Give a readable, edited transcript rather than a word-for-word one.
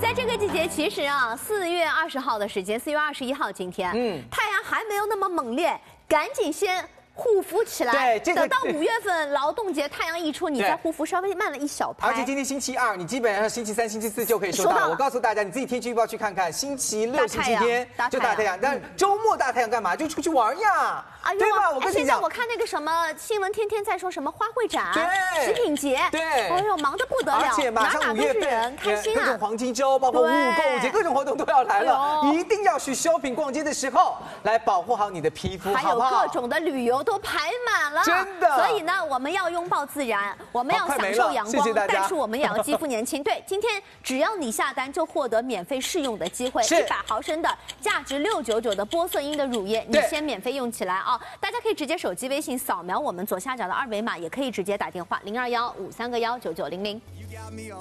在这个季节，其实啊，4月20号的时间，4月21号今天，太阳还没有那么猛烈，赶紧先护肤起来。 对，这个等到5月份劳动节太阳一出，你再护肤稍微慢了一小拍。 而且今天星期二，你基本上星期三、星期四就可以收到了。我告诉大家，你自己天气预报去看看，星期六、星期天就大太阳，但周末大太阳干嘛？就出去玩呀，对吧？我跟你讲， 现在我看那个什么新闻，天天在说什么花卉展、食品节， 对， 哎呦，忙得不得了， 而且马上5月份， 开心啊！ 各种黄金周，包括五五购物节，各种活动都要来了，一定要去 shopping 逛街的时候来保护好你的皮肤， 还有各种的旅游都排满了， 真的。 所以呢，我们要拥抱自然，我们要享受阳光，但是我们也要肌肤年轻。对，今天只要你下单就获得免费试用的机会，100毫升的价值699的玻色因的乳液，你先免费用起来啊！大家可以直接手机微信扫描我们左下角的2维码，也可以直接打电话0215319900。